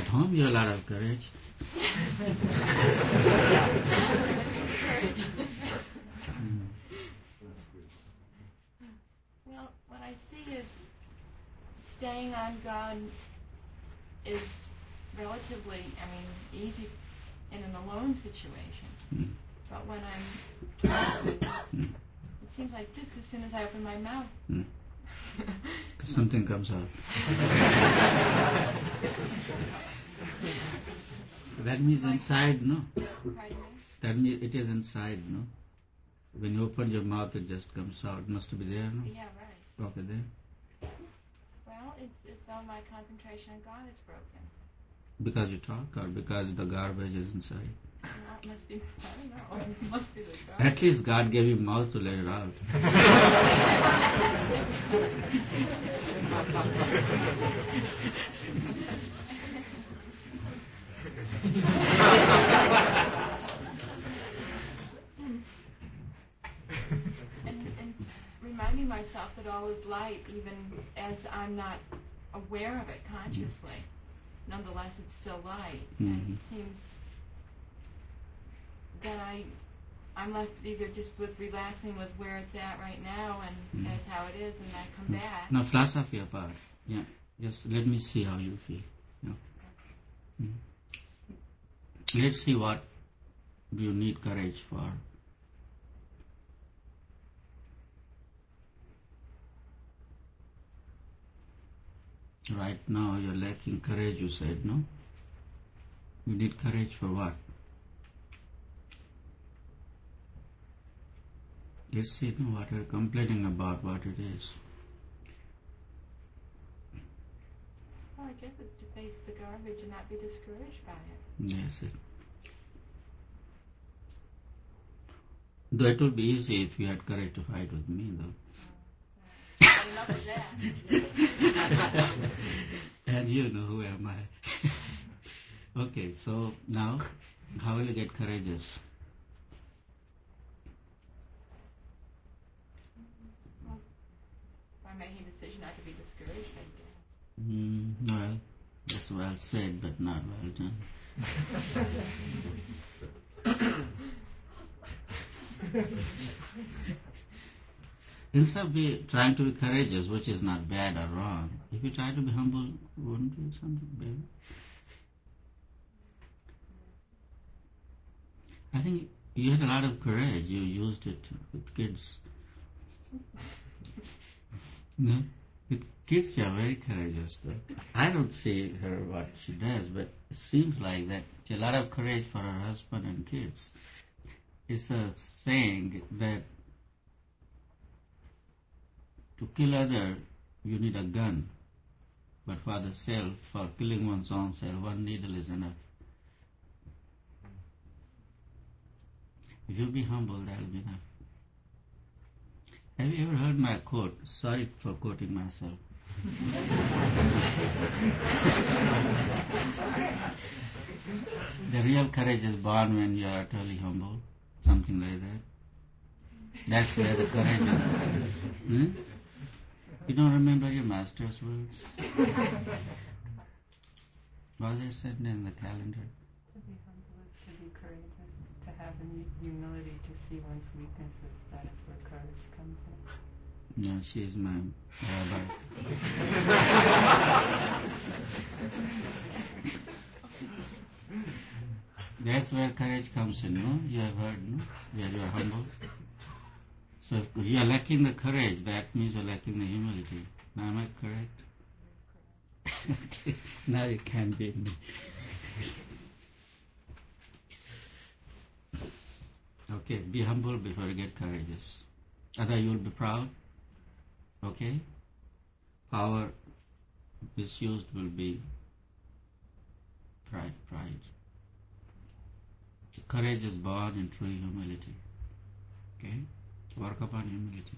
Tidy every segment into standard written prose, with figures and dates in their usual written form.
home you have a lot of courage. Well, what I see is staying on God is relatively, easy in an alone situation. But when I'm talking, it seems like just as soon as I open my mouth, something comes out. That means inside, no? That means it is inside, no? When you open your mouth, it just comes out. It must be there, no? Yeah, right. Okay, there. Well, it's all my concentration on God is broken. Because you talk, or because the garbage is inside? Well, it must be, I don't know, it must be the garbage. At least God gave you mouth to let it out. and reminding myself that all is light, even as I'm not aware of it consciously. Nonetheless, it's still light. And it seems that I'm left either just with relaxing with where it's at right now and as how it is, and I come back. Now, philosophy apart. Yeah, just let me see how you feel. Yeah. Let's see what you need courage for. Right now you're lacking courage, you said, no? You need courage for what? Let's see what you're complaining about, what it is. Well, I guess it's to face the garbage and not be discouraged by it. Yes, it. Though it would be easy if you had courage to fight with me, though. Enough of that. And you know who am I. Okay, so now, how will you get courageous? Well, by making a decision not to be discouraged, I guess. Well, that's well said, but not well done. Instead of trying to be courageous, which is not bad or wrong, if you try to be humble, wouldn't you something better? I think you had a lot of courage. You used it with kids. No? With kids, you are very courageous, though. I don't see her what she does, but it seems like that she has a lot of courage for her husband and kids. It's a saying that to kill other, you need a gun. But for the self, for killing one's own self, one needle is enough. If you be humble, that will be enough. Have you ever heard my quote? Sorry for quoting myself. The real courage is born when you are utterly humble. Something like that. That's where the courage is. You don't remember your master's words? Was there said in the calendar? To be humble is to be courageous, to have humility, to see one's weaknesses. That is where courage comes in. No, she is my rabbi. That's where courage comes in, no? You have heard, no? Where you are humble. So if you are lacking the courage, that means you are lacking the humility. Now am I correct? Okay. Now you can beat me. Okay, be humble before you get courageous. Otherwise you will be proud. Okay? Power misused will be pride. Courage is born in true humility. Okay? Work upon humility.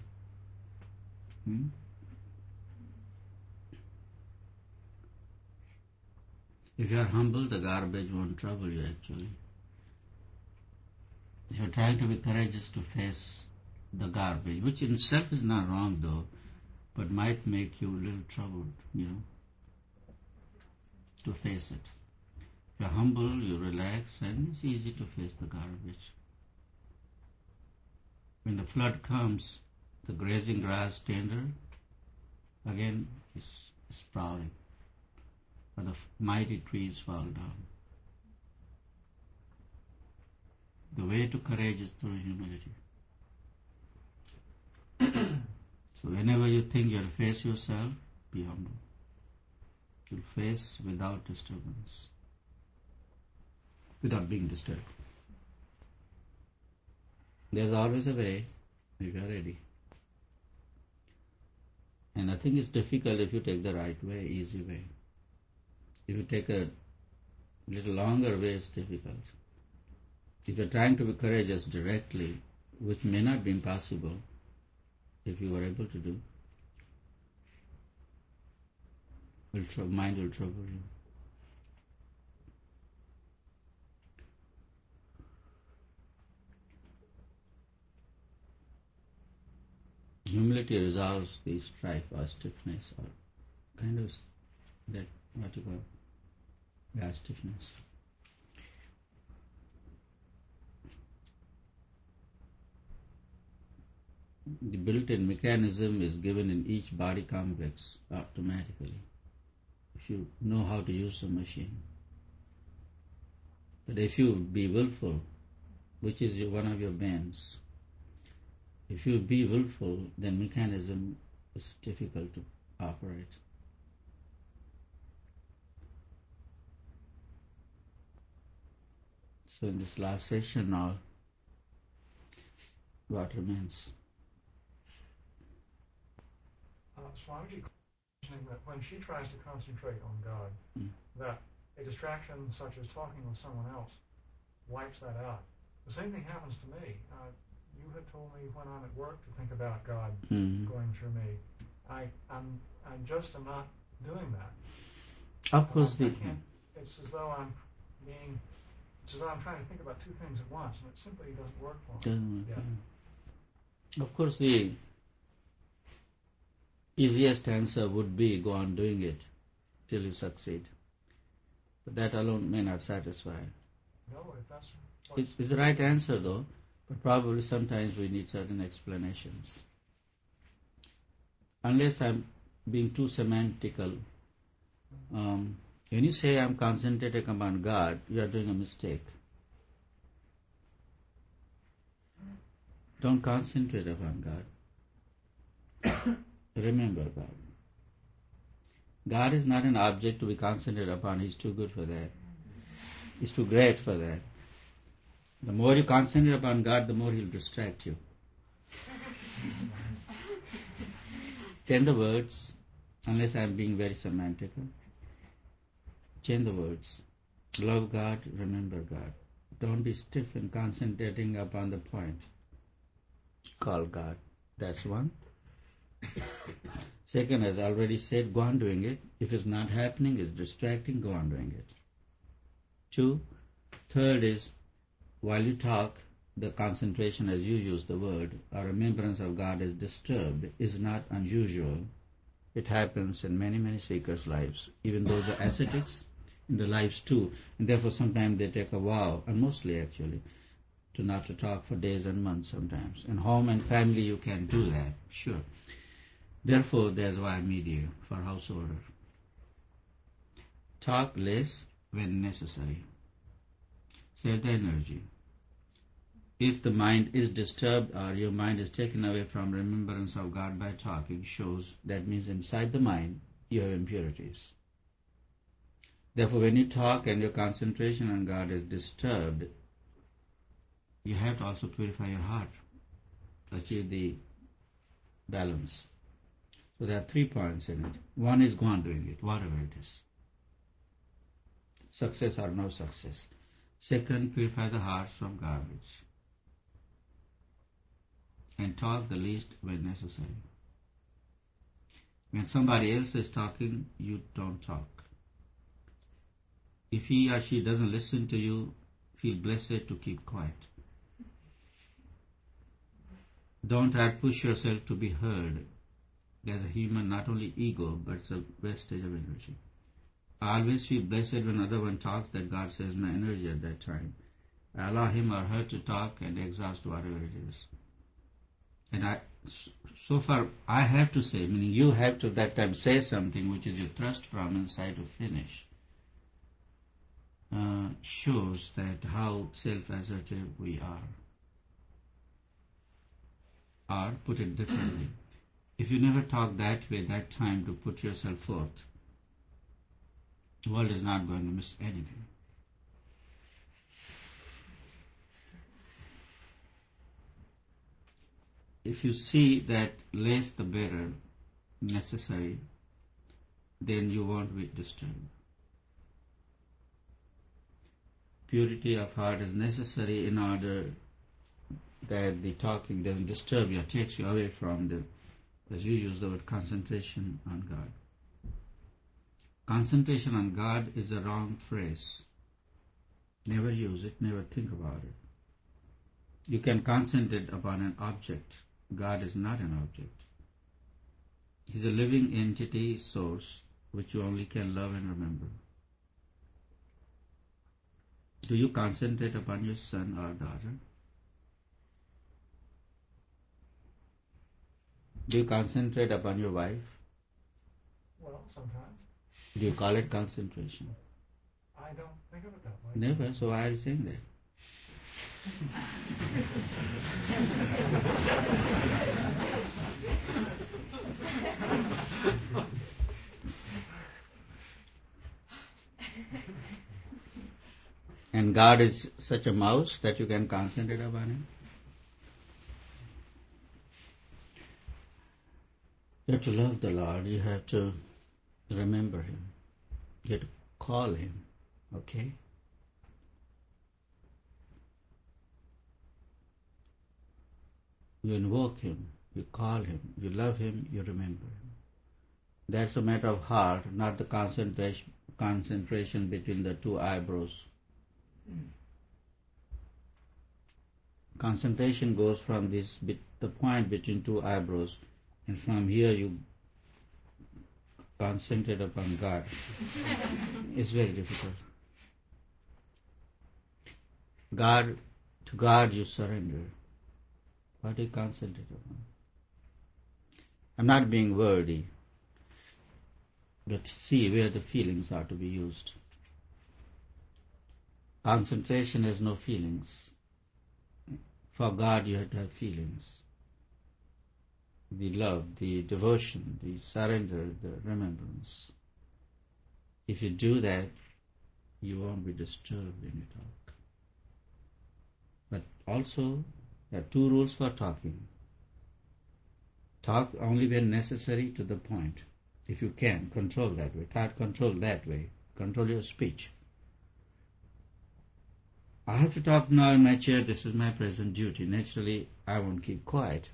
If you are humble, the garbage won't trouble you actually. If you are trying to be courageous to face the garbage, which in itself is not wrong though, but might make you a little troubled, to face it. You're humble, you relax, and it's easy to face the garbage. When the flood comes, the grazing grass tender again is sprouting, but the mighty trees fall down. The way to courage is through humility. So whenever you think you'll face yourself, be humble. You'll face without disturbance, without being disturbed. There's always a way if you're ready. And I think it's difficult if you take the right way, easy way. If you take a little longer way, it's difficult. If you're trying to be courageous directly, which may not be impossible, if you were able to do, mind will trouble you. Humility resolves the strife or stiffness or kind of that, what you call, stiffness. The built-in mechanism is given in each body complex automatically, if you know how to use the machine. But if you be willful, which is one of your bends, if you be willful, then mechanism is difficult to operate. So in this last session now, what remains? Swamiji mentioning that when she tries to concentrate on God, that a distraction such as talking with someone else wipes that out. The same thing happens to me. You had told me when I'm at work to think about God going through me. I just am not doing that. Of course, it's as though I'm trying to think about two things at once, and it simply doesn't work for me. Of course, the easiest answer would be go on doing it till you succeed. But that alone may not satisfy. No, if that's it's the right answer though, but probably sometimes we need certain explanations. Unless I'm being too semantical, when you say I'm concentrating upon God, you are doing a mistake. Don't concentrate upon God. Remember God. God is not an object to be concentrated upon. He's too good for that. He's too great for that. The more you concentrate upon God, the more He'll distract you. Change the words, unless I'm being very semantical. Change the words. Love God, remember God. Don't be stiff in concentrating upon the point. Call God. That's one. Second, as I already said, go on doing it. If it's not happening, it's distracting, go on doing it. 2. Third is, while you talk, the concentration as you use the word, or remembrance of God is disturbed, is not unusual. It happens in many, many seekers' lives. Even those are ascetics, in their lives too. And therefore sometimes they take a vow, and mostly actually, to not to talk for days and months sometimes. In home and family you can do that, sure. Therefore, there's why media for house order. Talk less when necessary. Save the energy. If the mind is disturbed or your mind is taken away from remembrance of God by talking, shows that means inside the mind you have impurities. Therefore, when you talk and your concentration on God is disturbed, you have to also purify your heart to achieve the balance. So there are 3 points in it. One is go on doing it, whatever it is. Success or no success. Second, purify the heart from garbage. And talk the least when necessary. When somebody else is talking, you don't talk. If he or she doesn't listen to you, feel blessed to keep quiet. Don't try to push yourself to be heard. There's a human, not only ego, but it's a wastage of energy. I always feel blessed when another one talks that God saves my energy at that time. I allow him or her to talk and exhaust whatever it is. And so far, I have to say, meaning you have to that time say something which is you thrust from inside to finish. Shows that how self-assertive we are. Or, put it differently, if you never talk that way, that time to put yourself forth, the world is not going to miss anything. If you see that less the better necessary, then you won't be disturbed. Purity of heart is necessary in order that the talking doesn't disturb you, takes you away from the, as you use the word, concentration on God. Concentration on God is a wrong phrase. Never use it, never think about it. You can concentrate upon an object. God is not an object. He's a living entity, source, which you only can love and remember. Do you concentrate upon your son or daughter? Do you concentrate upon your wife? Well, sometimes. Do you call it concentration? I don't think of it that way. Never, so why are you saying that? And God is such a mouse that you can concentrate upon Him? You have to love the Lord, you have to remember Him, you have to call Him, okay? You invoke Him, you call Him, you love Him, you remember Him. That's a matter of heart, not the concentration between the two eyebrows. Concentration goes from the point between two eyebrows, and from here you concentrate upon God. It's very difficult. To God you surrender. What do you concentrate upon? I'm not being wordy, but see where the feelings are to be used. Concentration has no feelings. For God you have to have feelings. The love, the devotion, the surrender, the remembrance. If you do that, you won't be disturbed when you talk. But also, there are two rules for talking. Talk only when necessary, to the point. If you can, control that way. Try to control that way. Control your speech. I have to talk now in my chair, this is my present duty. Naturally, I won't keep quiet.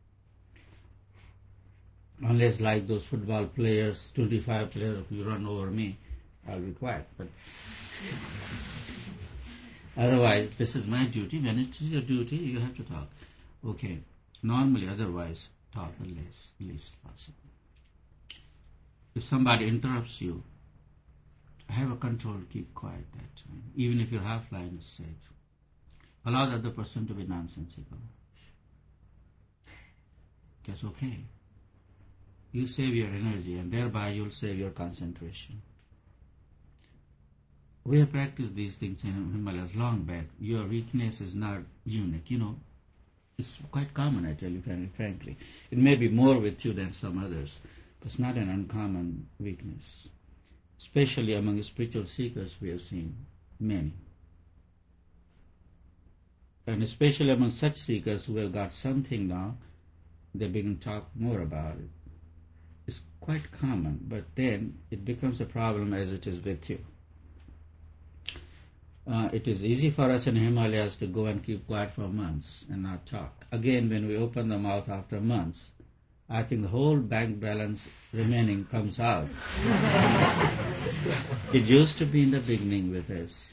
Unless like those football players, 25 players, if you run over me, I'll be quiet. But otherwise, this is my duty. When it is your duty, you have to talk. Okay. Normally, otherwise, talk the least possible. If somebody interrupts you, have a control, keep quiet that time. Even if your half line is said. Allow the other person to be nonsensical. That's okay. You save your energy and thereby you'll save your concentration. We have practiced these things in Himalayas long back. Your weakness is not unique, It's quite common, I tell you frankly. It may be more with you than some others, but it's not an uncommon weakness. Especially among spiritual seekers we have seen many. And especially among such seekers who have got something now, they begin to talk more about it. It's quite common, but then it becomes a problem as it is with you. It is easy for us in Himalayas to go and keep quiet for months and not talk. Again, when we open the mouth after months, I think the whole bank balance remaining comes out. It used to be in the beginning with us.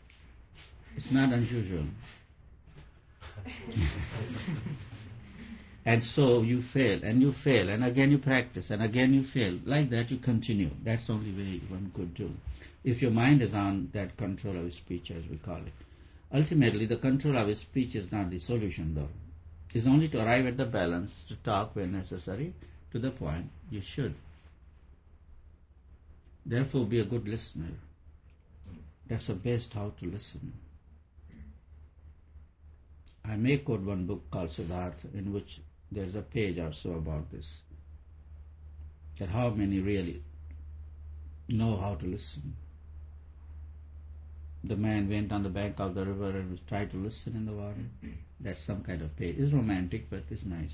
It's not unusual. And so you fail, and again you practice, and again you fail. Like that you continue. That's the only way one could do. If your mind is on that control of speech, as we call it. Ultimately, the control of speech is not the solution, though. It's only to arrive at the balance, to talk when necessary, to the point you should. Therefore, be a good listener. That's the best how to listen. I may quote one book called Siddhartha, in which there's a page or so about this. That how many really know how to listen. The man went on the bank of the river and tried to listen in the water. That's some kind of page. It's romantic, but it's nice.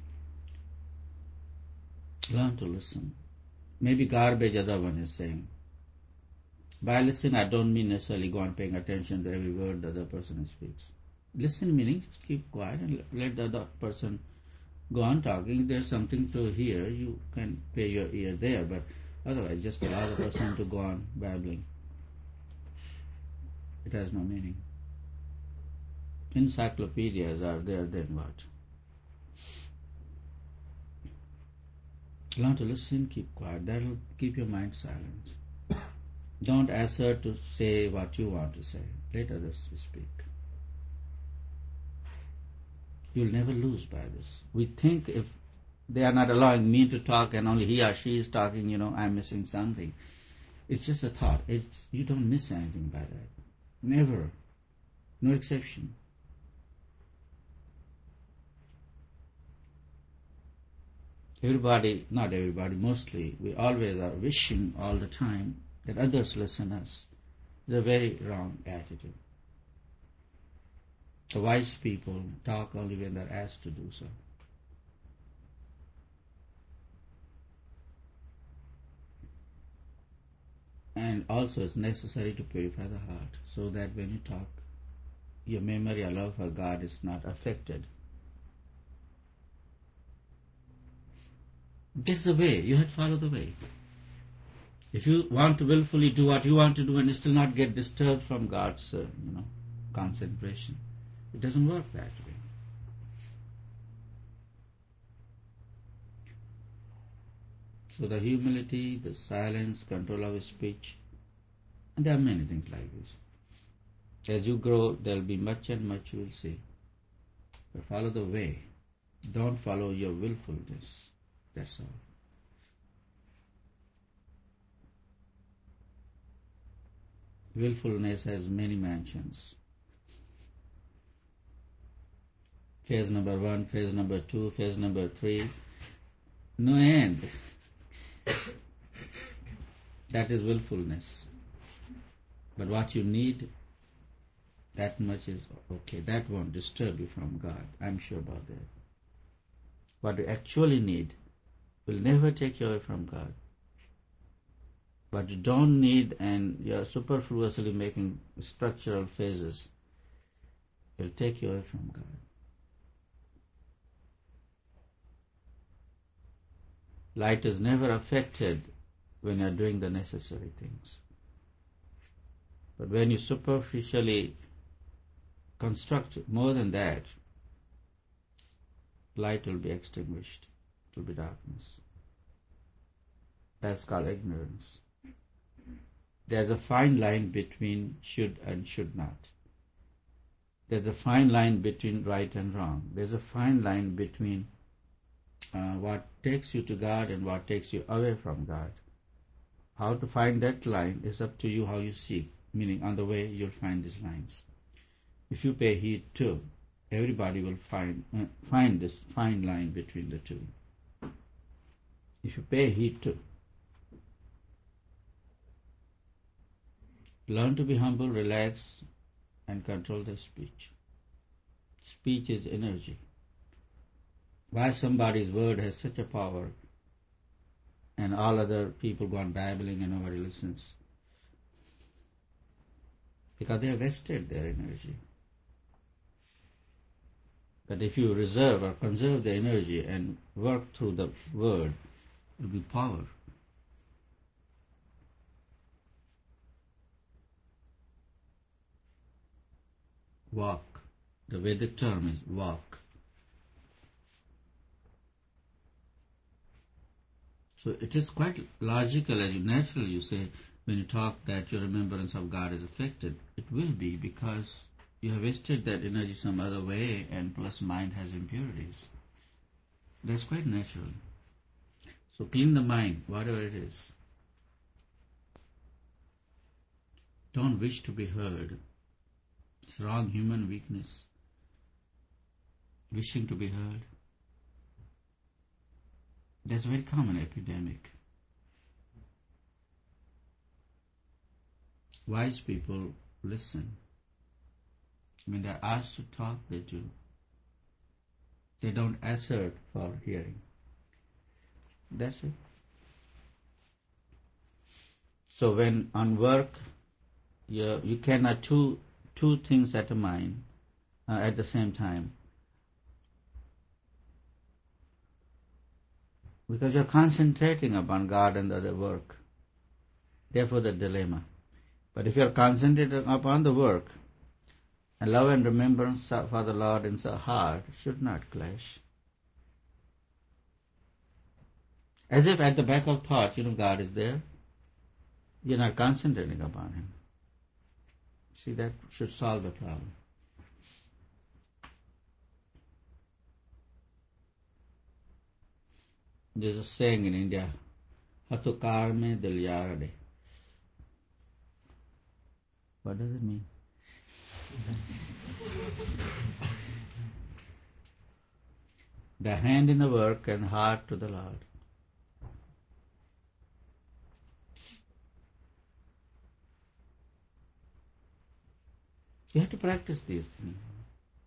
Learn to listen. Maybe Garbage other one is saying. By listen, I don't mean necessarily go on paying attention to every word the other person speaks. Listen meaning keep quiet and let the other person go on talking. If there's something to hear, you can pay your ear there, but otherwise just allow the person to go on babbling. It has no meaning. Encyclopedias are there, then what? Learn to listen, keep quiet. That will keep your mind silent. Don't assert to say what you want to say. Let others speak. You'll never lose by this. We think if they are not allowing me to talk and only he or she is talking, I'm missing something. It's just a thought. You don't miss anything by that. Never. No exception. Everybody, not everybody, mostly, we always are wishing all the time that others listen us. It's a very wrong attitude. The wise people talk only when they're asked to do so. And also it's necessary to purify the heart so that when you talk, your memory or love for God is not affected. This is the way. You have to follow the way. If you want to willfully do what you want to do and still not get disturbed from God's, concentration, it doesn't work that way. So the humility, the silence, control of speech, and there are many things like this. As you grow, there will be much and much you will see. But follow the way. Don't follow your willfulness. That's all. Willfulness has many mansions. Phase number 1, phase number 2, phase number 3. No end. That is willfulness. But what you need, that much is okay. That won't disturb you from God. I'm sure about that. What you actually need will never take you away from God. But you don't need, and you're superfluously making structural phases, will take you away from God. Light is never affected when you're doing the necessary things. But when you superficially construct more than that, light will be extinguished. It will be darkness. That's called ignorance. There's a fine line between should and should not. There's a fine line between right and wrong. There's a fine line between what takes you to God and what takes you away from God. How to find that line is up to you how you seek, meaning on the way you'll find these lines. If you pay heed to, everybody will find this fine line between the two. If you pay heed to. Learn to be humble, relax, and control the speech. Speech is energy. Why somebody's word has such a power and all other people go on babbling and nobody listens? Because they have vested their energy. But if you reserve or conserve the energy and work through the word, it will be power. Walk. The Vedic term is walk. So it is quite logical, as you naturally you say, when you talk that your remembrance of God is affected. It will be because you have wasted that energy some other way, and plus mind has impurities. That's quite natural. So clean the mind, whatever it is. Don't wish to be heard. It's wrong human weakness. Wishing to be heard. That's a very common epidemic. Wise people listen. When they're asked to talk, they do. They don't assert for hearing. That's it. So when on work, you cannot two things at a mind at the same time, because you're concentrating upon God and the other work. Therefore the dilemma. But if you're concentrating upon the work, and love and remembrance for the Lord in the heart should not clash. As if at the back of thought, God is there. You're not concentrating upon Him. See, that should solve the problem. There's a saying in India, Hatu kar mein dil yaar de. What does it mean? The hand in the work and heart to the Lord. You have to practice these things.